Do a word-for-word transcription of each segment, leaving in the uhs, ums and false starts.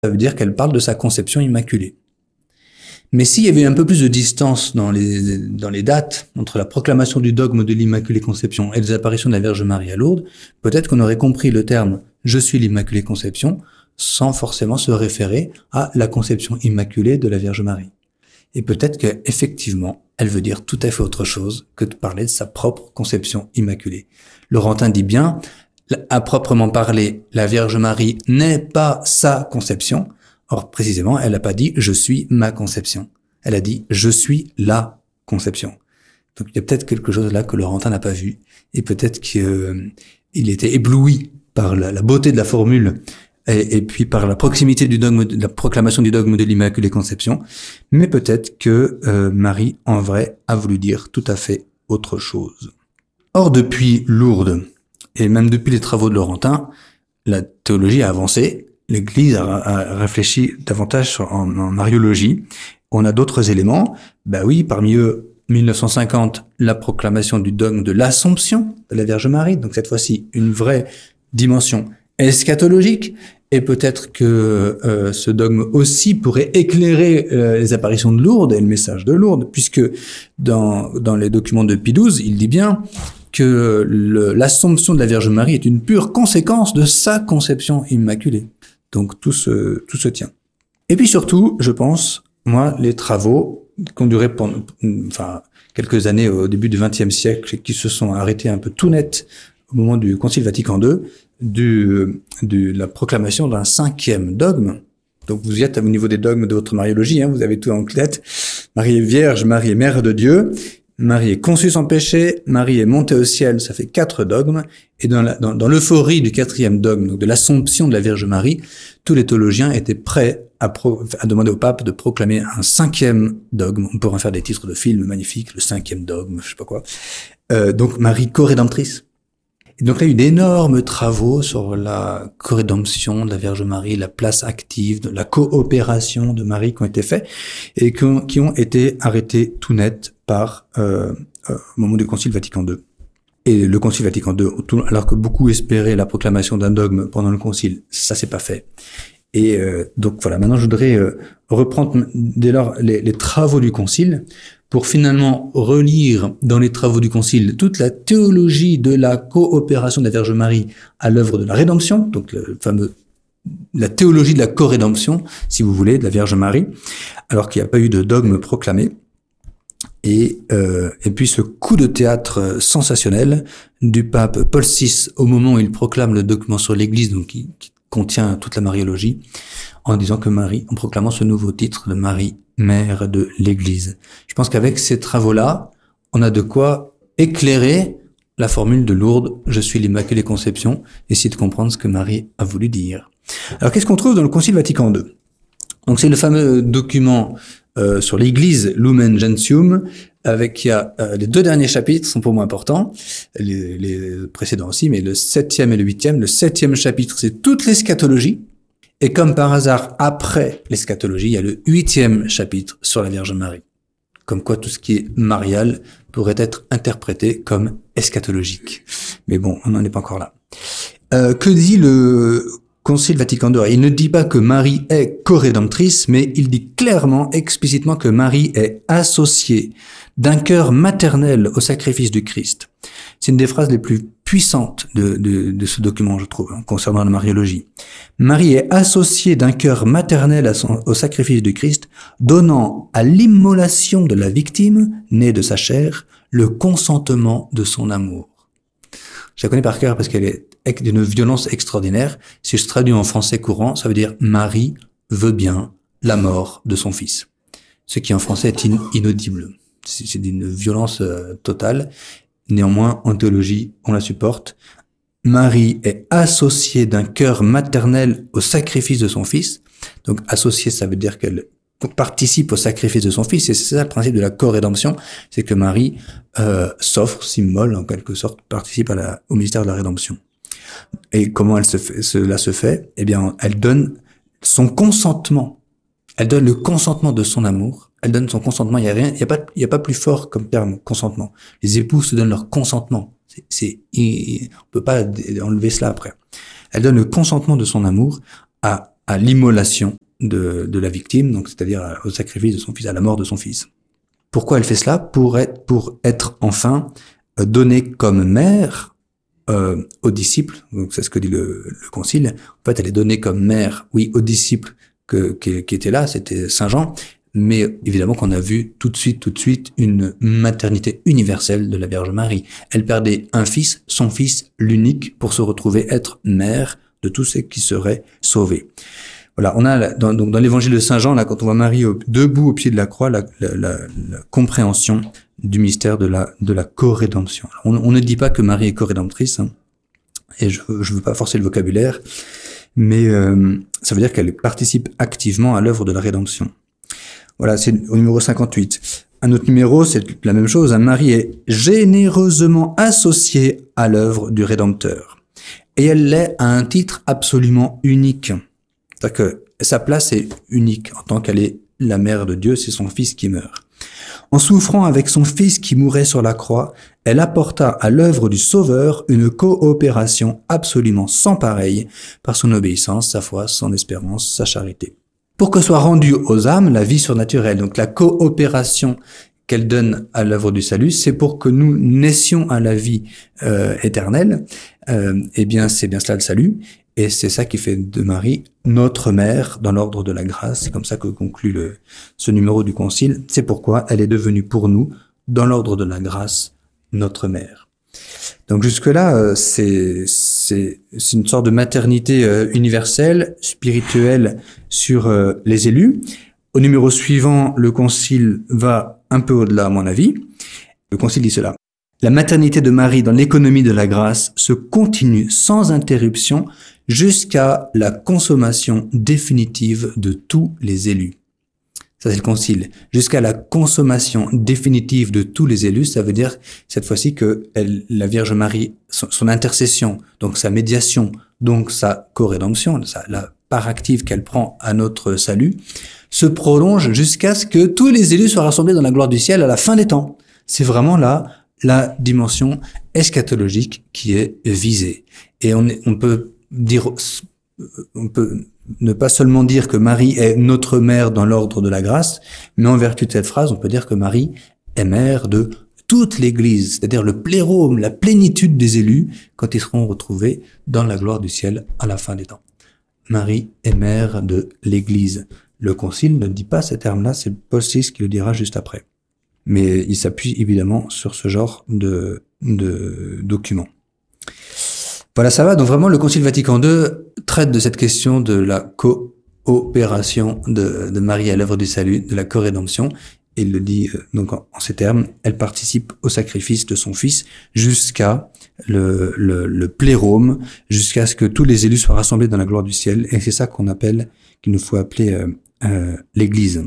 ça veut dire qu'elle parle de sa conception immaculée. Mais s'il y avait un peu plus de distance dans les, dans les dates entre la proclamation du dogme de l'Immaculée Conception et les apparitions de la Vierge Marie à Lourdes, peut-être qu'on aurait compris le terme « je suis l'Immaculée Conception » sans forcément se référer à la conception immaculée de la Vierge Marie. Et peut-être qu'effectivement, elle veut dire tout à fait autre chose que de parler de sa propre conception immaculée. Laurentin dit bien, à proprement parler, la Vierge Marie n'est pas sa conception. Or, précisément, elle n'a pas dit « je suis ma conception ». Elle a dit « je suis la conception ». Donc, il y a peut-être quelque chose là que Laurentin n'a pas vu. Et peut-être qu'il euh, était ébloui par la, la beauté de la formule et, et puis par la proximité du dogme, de la proclamation du dogme de l'Immaculée Conception. Mais peut-être que euh, Marie, en vrai, a voulu dire tout à fait autre chose. Or, depuis Lourdes, et même depuis les travaux de Laurentin, la théologie a avancé. L'Église a, a réfléchi davantage en, en mariologie. On a d'autres éléments. Ben oui, parmi eux, mille neuf cent cinquante, la proclamation du dogme de l'Assomption de la Vierge Marie. Donc cette fois-ci, une vraie dimension eschatologique. Et peut-être que euh, ce dogme aussi pourrait éclairer euh, les apparitions de Lourdes et le message de Lourdes, puisque dans, dans les documents de Pie douze, il dit bien que le, l'Assomption de la Vierge Marie est une pure conséquence de sa conception immaculée. Donc tout se, tout se tient. Et puis surtout, je pense, moi, les travaux qui ont duré pendant, enfin, quelques années au début du vingtième siècle et qui se sont arrêtés un peu tout net au moment du Concile Vatican deux, du, de la proclamation d'un cinquième dogme. Donc vous y êtes au niveau des dogmes de votre mariologie, hein, vous avez tout en tête. Marie est vierge, Marie est mère de Dieu. Marie est conçue sans péché, Marie est montée au ciel, ça fait quatre dogmes. Et dans, la, dans, dans l'euphorie du quatrième dogme, donc de l'Assomption de la Vierge Marie, tous les théologiens étaient prêts à, pro, à demander au pape de proclamer un cinquième dogme. On pourrait en faire des titres de films magnifiques, le cinquième dogme, je sais pas quoi. Euh, donc Marie co-rédemptrice. Et donc là, il y a eu d'énormes travaux sur la co-rédemption de la Vierge Marie, la place active, de la coopération de Marie qui ont été faits et qui ont, qui ont été arrêtés tout net par euh, euh, au moment du Concile Vatican deux. Et le Concile Vatican deux, alors que beaucoup espéraient la proclamation d'un dogme pendant le Concile, ça s'est pas fait. Et euh, donc voilà, maintenant je voudrais euh, reprendre dès lors les, les travaux du Concile pour finalement relire dans les travaux du Concile toute la théologie de la coopération de la Vierge Marie à l'œuvre de la rédemption, donc le fameux la théologie de la co-rédemption, si vous voulez, de la Vierge Marie, alors qu'il n'y a pas eu de dogme proclamé. Et, euh, et puis ce coup de théâtre sensationnel du pape Paul six au moment où il proclame le document sur l'Église, donc qui, qui contient toute la mariologie, en disant que Marie, en proclamant ce nouveau titre de Marie, mère de l'Église. Je pense qu'avec ces travaux-là, on a de quoi éclairer la formule de Lourdes, je suis l'Immaculée Conception, essayer de comprendre ce que Marie a voulu dire. Alors qu'est-ce qu'on trouve dans le Concile Vatican deux? Donc c'est le fameux document euh, sur l'Église Lumen Gentium, avec il y a euh, les deux derniers chapitres sont pour moi importants, les, les précédents aussi, mais le septième et le huitième. Le septième chapitre, c'est toute l'eschatologie. Et comme par hasard, après l'eschatologie, il y a le huitième chapitre sur la Vierge Marie. Comme quoi tout ce qui est marial pourrait être interprété comme eschatologique. Mais bon, on n'en est pas encore là. Euh, que dit le Concile Vatican deux? Il ne dit pas que Marie est co-rédemptrice, mais il dit clairement, explicitement que Marie est associée d'un cœur maternel au sacrifice du Christ. C'est une des phrases les plus puissantes de, de, de ce document, je trouve, hein, concernant la mariologie. Marie est associée d'un cœur maternel à son, au sacrifice du Christ, donnant à l'immolation de la victime, née de sa chair, le consentement de son amour. Je la connais par cœur parce qu'elle est d'une violence extraordinaire. Si je traduis en français courant, ça veut dire Marie veut bien la mort de son fils. Ce qui en français est in- inaudible. C'est, c'est d'une violence euh, totale. Néanmoins, en théologie, on la supporte. Marie est associée d'un cœur maternel au sacrifice de son fils. Donc, associée, ça veut dire qu'elle participe au sacrifice de son fils. Et c'est ça le principe de la co-rédemption. C'est que Marie euh, s'offre, s'immole en quelque sorte, participe à la, au mystère de la rédemption. Et comment elle se fait, cela se fait? Eh bien, elle donne son consentement. Elle donne le consentement de son amour. Elle donne son consentement. Il y a rien, il y a pas, il y a pas plus fort comme terme, consentement. Les époux se donnent leur consentement. C'est, c'est, on peut pas enlever cela après. Elle donne le consentement de son amour à à l'immolation de, de la victime, donc c'est-à-dire au sacrifice de son fils, à la mort de son fils. Pourquoi elle fait cela? Pour être, pour être enfin donnée comme mère euh, aux disciples. Donc c'est ce que dit le, le concile. En fait, elle est donnée comme mère, oui, aux disciples que, qui, qui étaient là, c'était Saint Jean, mais évidemment qu'on a vu tout de suite, tout de suite, une maternité universelle de la Vierge Marie. Elle perdait un fils, son fils, l'unique, pour se retrouver être mère de tous ceux qui seraient sauvés. Voilà, on a dans, donc dans l'évangile de Saint Jean, là, quand on voit Marie au, debout au pied de la croix, la, la, la, la compréhension du mystère de la de la co-rédemption. On, on ne dit pas que Marie est co-rédemptrice, hein, et je je veux pas forcer le vocabulaire, mais euh, ça veut dire qu'elle participe activement à l'œuvre de la rédemption. Voilà, c'est au numéro cinquante-huit. Un autre numéro, c'est la même chose. Marie est généreusement associée à l'œuvre du Rédempteur, et elle l'est à un titre absolument unique. C'est-à-dire que sa place est unique en tant qu'elle est la mère de Dieu, c'est son fils qui meurt. En souffrant avec son fils qui mourait sur la croix, elle apporta à l'œuvre du Sauveur une coopération absolument sans pareille par son obéissance, sa foi, son espérance, sa charité. Pour que soit rendue aux âmes la vie surnaturelle, donc la coopération qu'elle donne à l'œuvre du salut, c'est pour que nous naissions à la vie euh, éternelle. Euh, eh bien, c'est bien cela le salut. Et c'est ça qui fait de Marie notre mère dans l'ordre de la grâce. C'est comme ça que conclut le, ce numéro du Concile. C'est pourquoi elle est devenue pour nous, dans l'ordre de la grâce, notre mère. Donc jusque-là, euh, c'est, c'est, c'est une sorte de maternité euh, universelle, spirituelle sur euh, les élus. Au numéro suivant, le Concile va un peu au-delà, à mon avis. Le Concile dit cela. La maternité de Marie dans l'économie de la grâce se continue sans interruption jusqu'à la consommation définitive de tous les élus. Ça, c'est le concile. Jusqu'à la consommation définitive de tous les élus, ça veut dire cette fois-ci que elle, la Vierge Marie, son, son intercession, donc sa médiation, donc sa co-rédemption, sa, la part active qu'elle prend à notre salut, se prolonge jusqu'à ce que tous les élus soient rassemblés dans la gloire du ciel à la fin des temps. C'est vraiment là la dimension eschatologique qui est visée. Et on, est, on peut dire, on peut ne pas seulement dire que Marie est notre mère dans l'ordre de la grâce, mais en vertu de cette phrase, on peut dire que Marie est mère de toute l'Église, c'est-à-dire le plérôme, la plénitude des élus, quand ils seront retrouvés dans la gloire du ciel à la fin des temps. Marie est mère de l'Église. Le Concile ne dit pas ces termes-là, c'est Paul six qui le dira juste après. Mais il s'appuie évidemment sur ce genre de, de documents. Voilà, ça va. Donc vraiment, le Concile Vatican deux traite de cette question de la coopération de, de Marie à l'œuvre du salut, de la co-rédemption. Il le dit euh, donc en, en ces termes, elle participe au sacrifice de son Fils jusqu'à le, le, le plérôme, jusqu'à ce que tous les élus soient rassemblés dans la gloire du ciel. Et c'est ça qu'on appelle, qu'il nous faut appeler euh, euh, l'Église.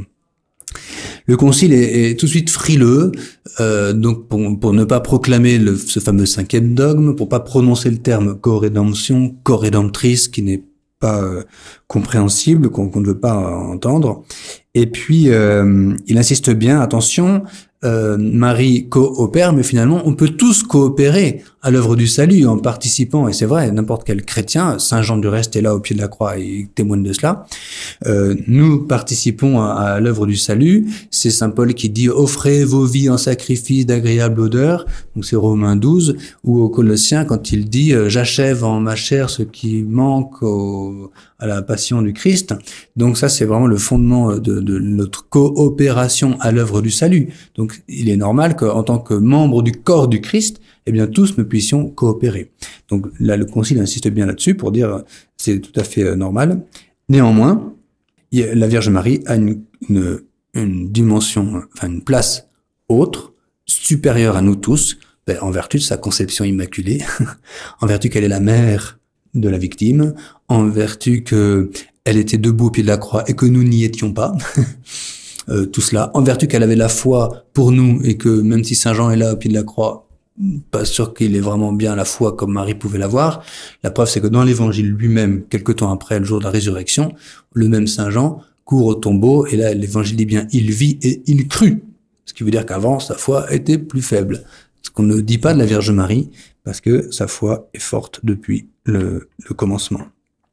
Le concile est, est tout de suite frileux, euh, donc pour, pour ne pas proclamer le, ce fameux cinquième dogme, pour pas prononcer le terme co-rédemption, co-rédemptrice, qui n'est pas euh, compréhensible, qu'on, qu'on ne veut pas entendre. Et puis euh, il insiste bien, attention, euh, Marie coopère, mais finalement on peut tous coopérer à l'œuvre du salut en participant, et c'est vrai, n'importe quel chrétien, Saint Jean du reste est là au pied de la croix et témoigne de cela, euh, nous participons à, à l'œuvre du salut. C'est Saint Paul qui dit « Offrez vos vies en sacrifice d'agréable odeur », donc c'est Romains douze, ou aux Colossiens quand il dit « J'achève en ma chair ce qui manque au, à la passion du Christ ». Donc ça c'est vraiment le fondement de, de notre coopération à l'œuvre du salut. Donc il est normal qu'en tant que membre du corps du Christ, eh bien tous nous puissions coopérer. Donc là, le Concile insiste bien là-dessus pour dire c'est tout à fait normal. Néanmoins, la Vierge Marie a une, une, une dimension, enfin une place autre, supérieure à nous tous, ben, en vertu de sa conception immaculée, en vertu qu'elle est la mère de la victime, en vertu que elle était debout au pied de la croix et que nous n'y étions pas. Euh, tout cela, en vertu qu'elle avait la foi pour nous et que même si Saint Jean est là au pied de la croix, pas sûr qu'il ait vraiment bien la foi comme Marie pouvait l'avoir. La preuve, c'est que dans l'évangile lui-même, quelque temps après, le jour de la résurrection, le même Saint Jean court au tombeau et là, l'évangile dit bien, il vit et il crut. Ce qui veut dire qu'avant, sa foi était plus faible. Ce qu'on ne dit pas de la Vierge Marie, parce que sa foi est forte depuis le, le commencement.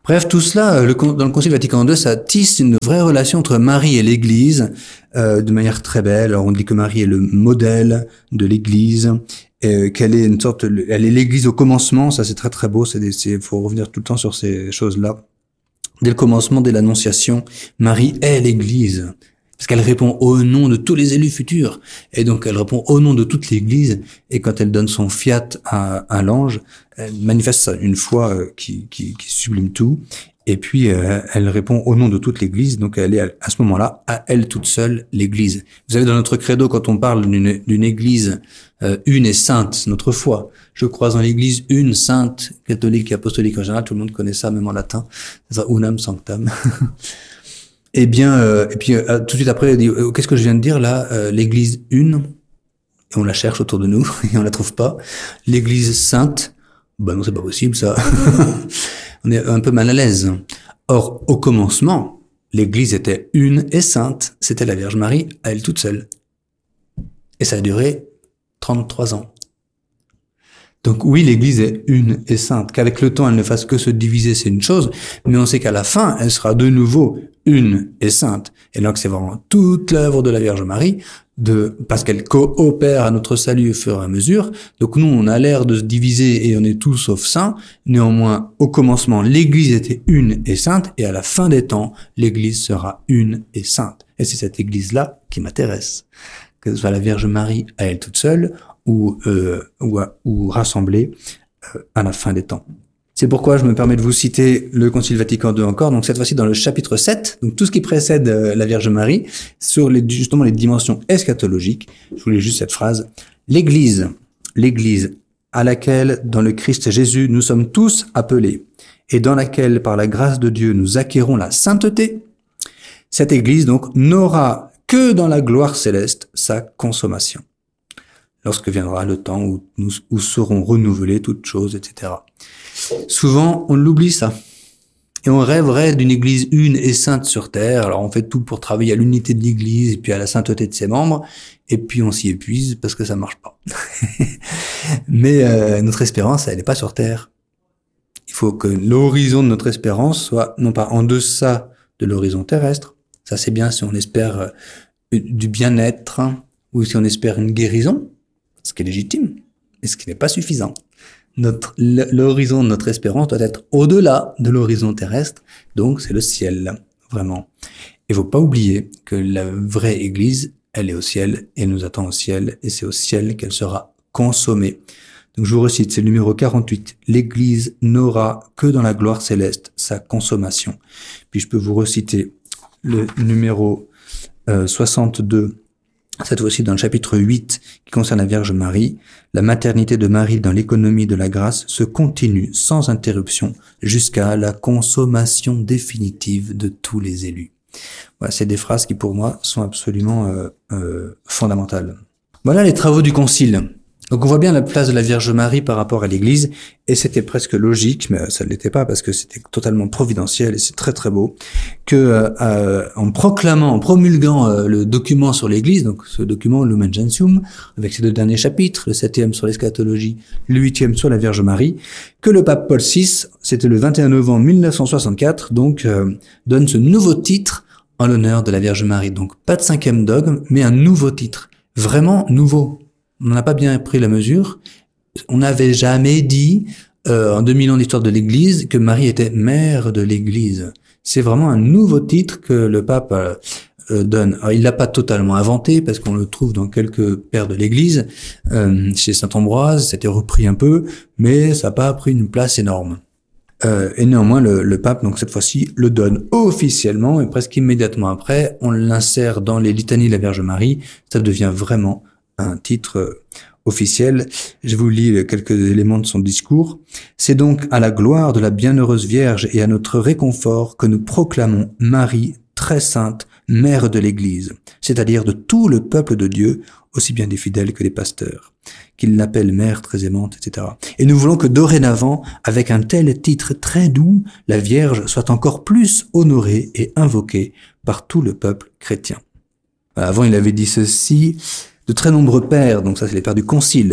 Bref, tout cela, le, dans le Concile Vatican deux, ça tisse une vraie relation entre Marie et l'Église euh, de manière très belle. Alors on dit que Marie est le modèle de l'Église, et qu'elle est une sorte, elle est l'Église au commencement. Ça c'est très très beau. C'est, il faut revenir tout le temps sur ces choses-là. Dès le commencement, dès l'Annonciation, Marie est l'Église. Parce qu'elle répond au nom de tous les élus futurs. Et donc, elle répond au nom de toute l'Église. Et quand elle donne son fiat à, à l'ange, elle manifeste une foi euh, qui, qui, qui sublime tout. Et puis, euh, elle répond au nom de toute l'Église. Donc, elle est à ce moment-là, à elle toute seule, l'Église. Vous savez, dans notre credo, quand on parle d'une, d'une Église euh, une et sainte, notre foi, je crois en l'Église une, sainte, catholique et apostolique en général. Tout le monde connaît ça, même en latin. C'est ça, unam sanctam. Eh bien, euh, et puis euh, tout de suite après, il dit, euh, qu'est-ce que je viens de dire là euh, l'Église une, et on la cherche autour de nous, et on la trouve pas. L'Église sainte, ben non, c'est pas possible ça. On est un peu mal à l'aise. Or, au commencement, l'Église était une et sainte. C'était la Vierge Marie, à elle toute seule. Et ça a duré trente-trois ans. Donc oui, l'Église est une et sainte. Qu'avec le temps, elle ne fasse que se diviser, c'est une chose, mais on sait qu'à la fin, elle sera de nouveau une et sainte. Et donc c'est vraiment toute l'œuvre de la Vierge Marie, de parce qu'elle coopère à notre salut au fur et à mesure. Donc nous, on a l'air de se diviser et on est tous sauf saints. Néanmoins, au commencement, l'Église était une et sainte, et à la fin des temps, l'Église sera une et sainte. Et c'est cette Église-là qui m'intéresse. Que ce soit la Vierge Marie à elle toute seule, ou, euh, ou, ou rassemblés euh, à la fin des temps. C'est pourquoi je me permets de vous citer le Concile Vatican deux encore, donc cette fois-ci dans le chapitre sept, donc tout ce qui précède euh, la Vierge Marie, sur les, justement les dimensions eschatologiques. Je voulais juste cette phrase. L'Église, l'Église à laquelle, dans le Christ Jésus, nous sommes tous appelés, et dans laquelle, par la grâce de Dieu, nous acquérons la sainteté, cette Église, donc, n'aura que dans la gloire céleste sa consommation, lorsque viendra le temps où nous où seront renouvelées toutes choses, et cetera. Souvent, on l'oublie ça. Et on rêverait d'une Église une et sainte sur terre. Alors, on fait tout pour travailler à l'unité de l'Église et puis à la sainteté de ses membres. Et puis, on s'y épuise parce que ça marche pas. Mais euh, notre espérance, elle n'est pas sur terre. Il faut que l'horizon de notre espérance soit non pas en deçà de l'horizon terrestre. Ça, c'est bien si on espère euh, du bien-être, hein, ou si on espère une guérison, ce qui est légitime, mais ce qui n'est pas suffisant. Notre, l'horizon de notre espérance doit être au-delà de l'horizon terrestre, donc c'est le ciel, vraiment. Il faut pas oublier que la vraie Église, elle est au ciel, et elle nous attend au ciel, et c'est au ciel qu'elle sera consommée. Donc je vous recite, c'est le numéro quarante-huit. L'Église n'aura que dans la gloire céleste sa consommation. Puis je peux vous reciter le numéro euh, soixante-deux, cette fois-ci dans le chapitre huit, qui concerne la Vierge Marie. La maternité de Marie dans l'économie de la grâce se continue sans interruption jusqu'à la consommation définitive de tous les élus. Voilà, c'est des phrases qui pour moi sont absolument euh, euh, fondamentales. Voilà les travaux du Concile. Donc on voit bien la place de la Vierge Marie par rapport à l'Église, et c'était presque logique, mais ça ne l'était pas parce que c'était totalement providentiel et c'est très très beau, que euh, en proclamant, en promulguant euh, le document sur l'Église, donc ce document Lumen Gentium, avec ses deux derniers chapitres, le septième sur l'eschatologie, le huitième sur la Vierge Marie, que le pape Paul six, c'était le vingt et un novembre mille neuf cent soixante-quatre, donc euh, donne ce nouveau titre en l'honneur de la Vierge Marie. Donc pas de cinquième dogme, mais un nouveau titre, vraiment nouveau. On n'a pas bien pris la mesure. On n'avait jamais dit, euh, en deux mille ans d'histoire de l'Église, que Marie était mère de l'Église. C'est vraiment un nouveau titre que le pape euh, euh, donne. Alors, il l'a pas totalement inventé, parce qu'on le trouve dans quelques pères de l'Église. Euh, chez saint Ambroise, c'était repris un peu, mais ça n'a pas pris une place énorme. Euh, et néanmoins, le, le pape, donc cette fois-ci, le donne officiellement, et presque immédiatement après, on l'insère dans les litanies de la Vierge Marie. Ça devient vraiment un titre officiel. Je vous lis quelques éléments de son discours. C'est donc à la gloire de la bienheureuse Vierge et à notre réconfort que nous proclamons Marie très sainte, mère de l'Église, c'est-à-dire de tout le peuple de Dieu, aussi bien des fidèles que des pasteurs, qu'ils l'appellent mère très aimante, et cetera. Et nous voulons que dorénavant, avec un tel titre très doux, la Vierge soit encore plus honorée et invoquée par tout le peuple chrétien. Avant, il avait dit ceci: de très nombreux pères, donc ça c'est les pères du Concile,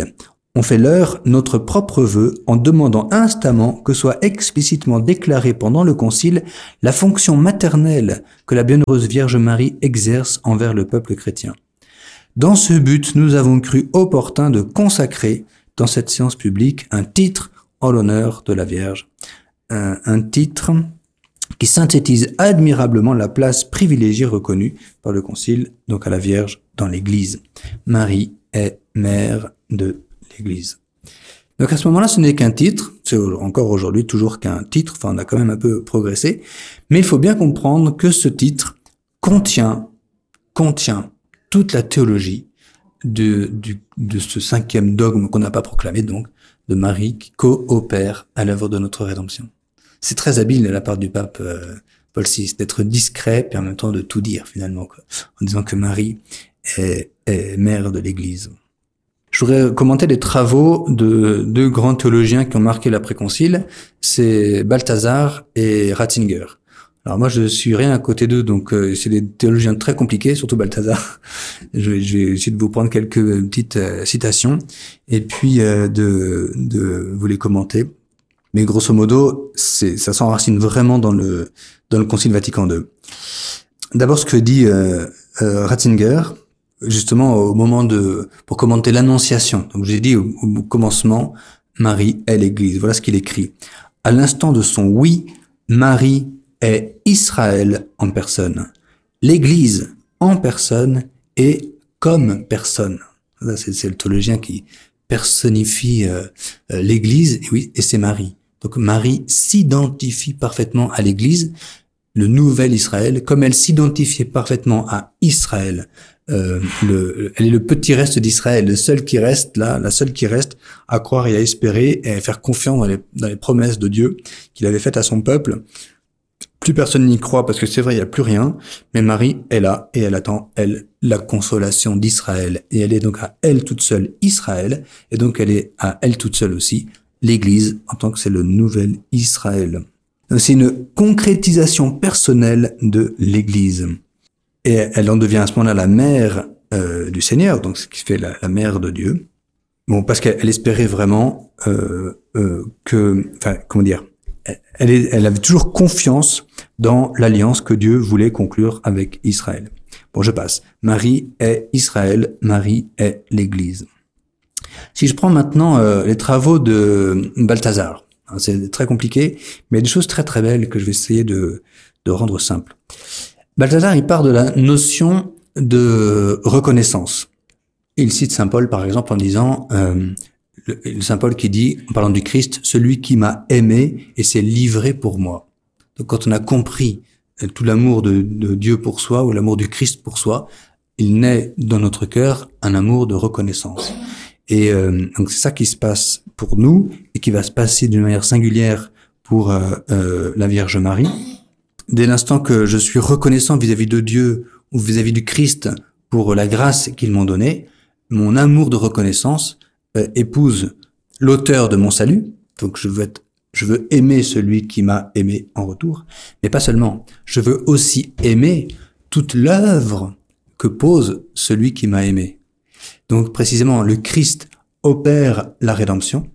on fait leur notre propre vœu en demandant instamment que soit explicitement déclarée pendant le concile la fonction maternelle que la bienheureuse Vierge Marie exerce envers le peuple chrétien. Dans ce but, nous avons cru opportun de consacrer dans cette séance publique un titre en l'honneur de la Vierge, un, un titre qui synthétise admirablement la place privilégiée reconnue par le Concile, donc à la Vierge dans l'Église. Marie est mère de l'Église. Donc à ce moment-là, ce n'est qu'un titre, c'est encore aujourd'hui toujours qu'un titre, enfin on a quand même un peu progressé, mais il faut bien comprendre que ce titre contient, contient toute la théologie de, du, de ce cinquième dogme qu'on n'a pas proclamé, donc de Marie qui coopère à l'œuvre de notre rédemption. C'est très habile de la part du pape euh, Paul six d'être discret puis en même temps de tout dire finalement, quoi, en disant que Marie est, est mère de l'Église. Je voudrais commenter les travaux de deux grands théologiens qui ont marqué l'après-concile, c'est Balthazar et Ratzinger. Alors moi je suis rien à côté d'eux, donc euh, c'est des théologiens très compliqués, surtout Balthazar. Je vais, je vais essayer de vous prendre quelques petites euh, citations et puis euh, de, de vous les commenter. Mais grosso modo, c'est, ça s'enracine vraiment dans le dans le Concile Vatican deux. D'abord, ce que dit euh, euh, Ratzinger, justement au moment de pour commenter l'Annonciation. Donc j'ai dit au, au commencement, Marie est l'Église. Voilà ce qu'il écrit. À l'instant de son oui, Marie est Israël en personne. L'Église en personne et comme personne. Là, c'est, c'est le théologien qui personnifie euh, euh, l'Église. Et oui, et c'est Marie. Donc Marie s'identifie parfaitement à l'Église, le nouvel Israël, comme elle s'identifiait parfaitement à Israël. Euh, le, elle est le petit reste d'Israël, le seul qui reste là, la seule qui reste à croire et à espérer et à faire confiance dans les, dans les promesses de Dieu qu'il avait faites à son peuple. Plus personne n'y croit parce que c'est vrai, il n'y a plus rien, mais Marie est là et elle attend, elle, la consolation d'Israël. Et elle est donc à elle toute seule Israël, et donc elle est à elle toute seule aussi l'Église, en tant que c'est le nouvel Israël. C'est une concrétisation personnelle de l'Église. Et elle en devient à ce moment-là la mère euh, du Seigneur, donc ce qui fait la, la mère de Dieu. Bon, parce qu'elle elle espérait vraiment euh, euh, que, enfin, comment dire, elle, est, elle avait toujours confiance dans l'alliance que Dieu voulait conclure avec Israël. Bon, je passe. Marie est Israël, Marie est l'Église. Si je prends maintenant euh, les travaux de Balthazar, hein, c'est très compliqué, mais il y a des choses très très belles que je vais essayer de, de rendre simples. Balthazar, il part de la notion de reconnaissance. Il cite saint Paul, par exemple, en disant, euh, le, le saint Paul qui dit, en parlant du Christ, « Celui qui m'a aimé et s'est livré pour moi ». Donc quand on a compris tout l'amour de, de Dieu pour soi ou l'amour du Christ pour soi, il naît dans notre cœur un amour de reconnaissance. Et euh, donc c'est ça qui se passe pour nous et qui va se passer d'une manière singulière pour euh, euh, la Vierge Marie. Dès l'instant que je suis reconnaissant vis-à-vis de Dieu ou vis-à-vis du Christ pour la grâce qu'ils m'ont donnée, mon amour de reconnaissance euh, épouse l'auteur de mon salut. Donc je veux être, je veux aimer celui qui m'a aimé en retour, mais pas seulement. Je veux aussi aimer toute l'œuvre que pose celui qui m'a aimé. Donc précisément, le Christ opère la rédemption.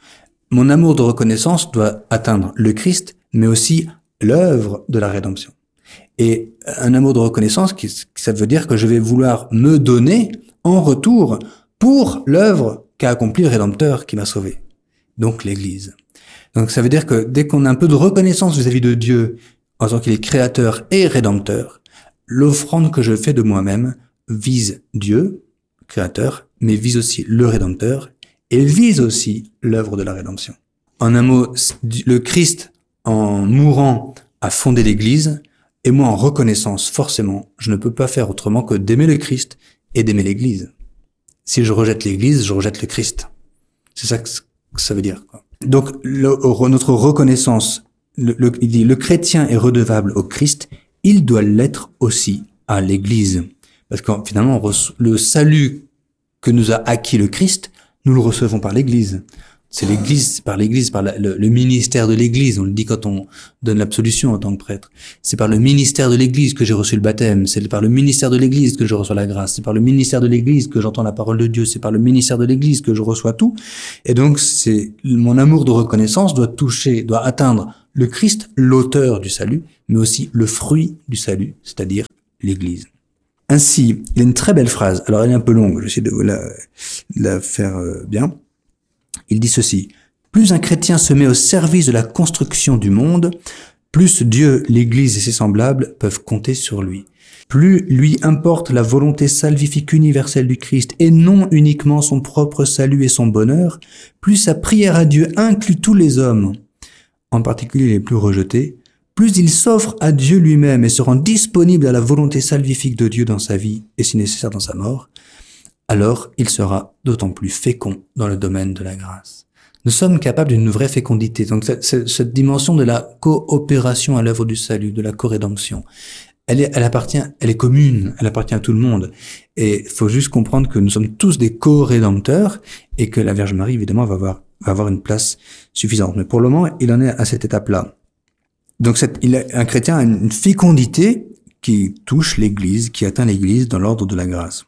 Mon amour de reconnaissance doit atteindre le Christ, mais aussi l'œuvre de la rédemption. Et un amour de reconnaissance, ça veut dire que je vais vouloir me donner en retour pour l'œuvre qu'a accompli le Rédempteur qui m'a sauvé. Donc l'Église. Donc ça veut dire que dès qu'on a un peu de reconnaissance vis-à-vis de Dieu, en tant qu'il est créateur et rédempteur, l'offrande que je fais de moi-même vise Dieu, créateur, mais vise aussi le Rédempteur et vise aussi l'œuvre de la rédemption. En un mot, le Christ, en mourant, a fondé l'Église, et moi, en reconnaissance, forcément, je ne peux pas faire autrement que d'aimer le Christ et d'aimer l'Église. Si je rejette l'Église, je rejette le Christ. C'est ça que ça veut dire, quoi. Donc, le, notre reconnaissance, le, le, il dit, le chrétien est redevable au Christ, il doit l'être aussi à l'Église. Parce que finalement, le salut que nous a acquis le Christ, nous le recevons par l'Église. C'est l'Église, c'est par l'Église, par la, le, le ministère de l'Église. On le dit quand on donne l'absolution en tant que prêtre. C'est par le ministère de l'Église que j'ai reçu le baptême. C'est par le ministère de l'Église que je reçois la grâce. C'est par le ministère de l'Église que j'entends la parole de Dieu. C'est par le ministère de l'Église que je reçois tout. Et donc, c'est mon amour de reconnaissance doit toucher, doit atteindre le Christ, l'auteur du salut, mais aussi le fruit du salut, c'est-à-dire l'Église. Ainsi, il y a une très belle phrase. Alors, elle est un peu longue. J'essaie de vous la, la faire bien. Il dit ceci: plus un chrétien se met au service de la construction du monde, plus Dieu, l'Église et ses semblables peuvent compter sur lui. Plus lui importe la volonté salvifique universelle du Christ et non uniquement son propre salut et son bonheur, plus sa prière à Dieu inclut tous les hommes, en particulier les plus rejetés, plus il s'offre à Dieu lui-même et se rend disponible à la volonté salvifique de Dieu dans sa vie et si nécessaire dans sa mort, alors il sera d'autant plus fécond dans le domaine de la grâce. Nous sommes capables d'une vraie fécondité. Donc cette, cette dimension de la coopération à l'œuvre du salut, de la corédemption, elle, est, elle appartient, elle est commune, elle appartient à tout le monde. Et il faut juste comprendre que nous sommes tous des co-rédempteurs et que la Vierge Marie, évidemment, va avoir, va avoir une place suffisante. Mais pour le moment, il en est à cette étape-là. Donc cette, il a, un chrétien a une fécondité qui touche l'Église, qui atteint l'Église dans l'ordre de la grâce.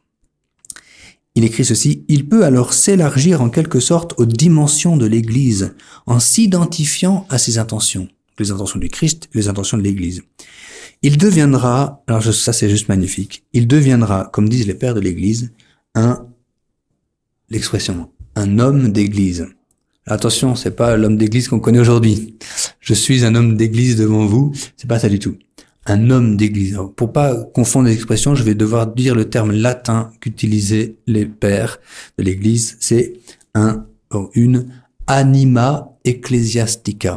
Il écrit ceci: il peut alors s'élargir en quelque sorte aux dimensions de l'Église, en s'identifiant à ses intentions, les intentions du Christ, les intentions de l'Église. Il deviendra, alors ça c'est juste magnifique, il deviendra, comme disent les pères de l'Église, un, l'expression, un homme d'Église. Attention, c'est pas l'homme d'Église qu'on connaît aujourd'hui. Je suis un homme d'Église devant vous, c'est pas ça du tout. Un homme d'église. Alors, pour pas confondre les expressions, je vais devoir dire le terme latin qu'utilisaient les pères de l'église. C'est un, une anima ecclesiastica.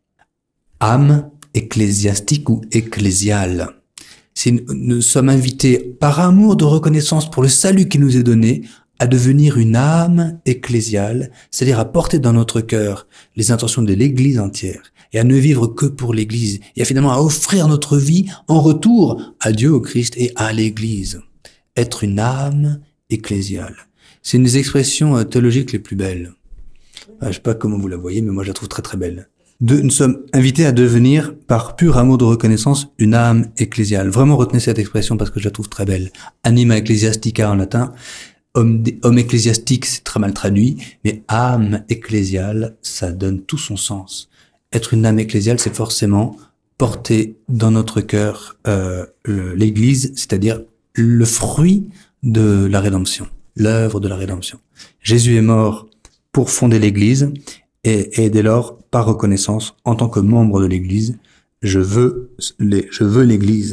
Âme ecclésiastique ou ecclésiale. C'est, nous sommes invités par amour de reconnaissance pour le salut qui nous est donné à devenir une âme ecclésiale, c'est-à-dire à porter dans notre cœur les intentions de l'église entière. Et à ne vivre que pour l'Église, et à finalement à offrir notre vie en retour à Dieu, au Christ et à l'Église. Être une âme ecclésiale. C'est une des expressions théologiques les plus belles. Je ne sais pas comment vous la voyez, mais moi je la trouve très très belle. De, nous sommes invités à devenir, par pur amour de reconnaissance, une âme ecclésiale. Vraiment retenez cette expression parce que je la trouve très belle. Anima ecclesiastica en latin. Homme, homme ecclésiastique, c'est très mal traduit, mais âme ecclésiale, ça donne tout son sens. Être une âme ecclésiale, c'est forcément porter dans notre cœur euh, le, l'Église, c'est-à-dire le fruit de la rédemption, l'œuvre de la rédemption. Jésus est mort pour fonder l'Église et, et dès lors, par reconnaissance, en tant que membre de l'Église, je veux, les, je veux l'Église.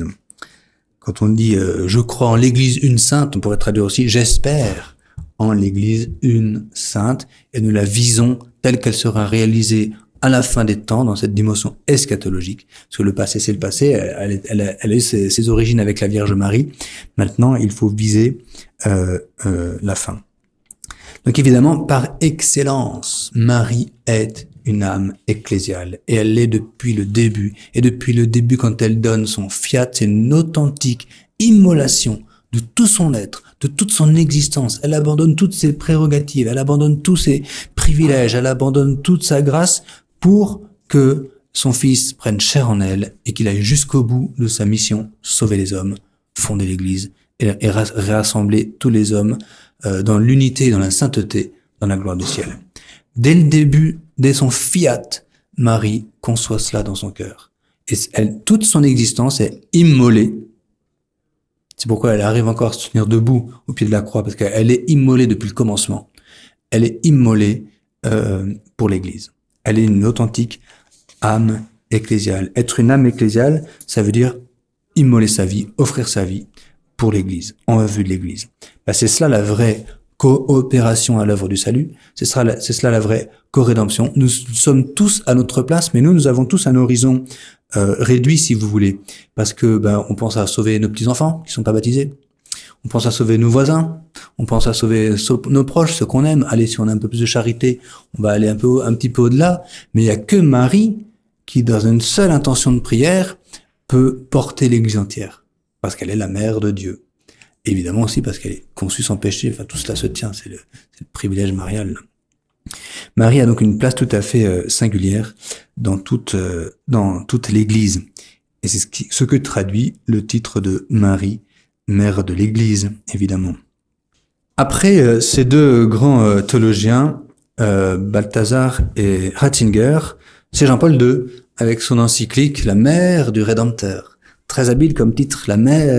Quand on dit euh, « je crois en l'Église une sainte », on pourrait traduire aussi « j'espère en l'Église une sainte » et nous la visons telle qu'elle sera réalisée à la fin des temps, dans cette dimension eschatologique, parce que le passé c'est le passé, elle, elle, elle a eu ses, ses origines avec la Vierge Marie. Maintenant, il faut viser euh, euh, la fin. Donc évidemment, par excellence, Marie est une âme ecclésiale, et elle l'est depuis le début. Et depuis le début, quand elle donne son fiat, c'est une authentique immolation de tout son être, de toute son existence. Elle abandonne toutes ses prérogatives, elle abandonne tous ses privilèges, elle abandonne toute sa grâce pour que son Fils prenne chair en elle et qu'il aille jusqu'au bout de sa mission, sauver les hommes, fonder l'Église et, et rassembler tous les hommes euh, dans l'unité et dans la sainteté, dans la gloire du ciel. Dès le début, dès son fiat, Marie conçoit cela dans son cœur. Et elle, toute son existence est immolée. C'est pourquoi elle arrive encore à se tenir debout au pied de la croix, parce qu'elle est immolée depuis le commencement. Elle est immolée euh, pour l'Église. Elle est une authentique âme ecclésiale. Être une âme ecclésiale, ça veut dire immoler sa vie, offrir sa vie pour l'Église, en vue de l'Église. Ben, c'est cela la vraie coopération à l'œuvre du salut, c'est cela, c'est cela la vraie co-rédemption. Nous sommes tous à notre place, mais nous, nous avons tous un horizon euh, réduit, si vous voulez, parce que ben, on pense à sauver nos petits-enfants qui sont pas baptisés, on pense à sauver nos voisins, on pense à sauver nos proches, ceux qu'on aime. Allez, si on a un peu plus de charité, on va aller un peu, un petit peu au-delà. Mais il y a que Marie qui, dans une seule intention de prière, peut porter l'Église entière, parce qu'elle est la mère de Dieu. Évidemment aussi parce qu'elle est conçue sans péché. Enfin, tout cela se tient. C'est le, c'est le privilège marial. Marie a donc une place tout à fait euh, singulière dans toute, euh, dans toute l'Église. Et c'est ce, qui, ce que traduit le titre de Marie, mère de l'Église, évidemment. Après euh, ces deux grands euh, théologiens, euh, Balthazar et Ratzinger, c'est Jean-Paul deux, avec son encyclique « La mère du Rédempteur ». Très habile comme titre, « La mère »